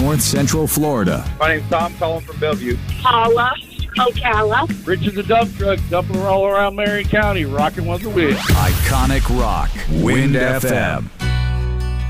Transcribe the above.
North Central Florida. My name's Tom, calling from Bellevue. Paula, Ocala. Richard the dump truck, dumping all around Marion County, rocking with the wind. Iconic rock. Wind FM.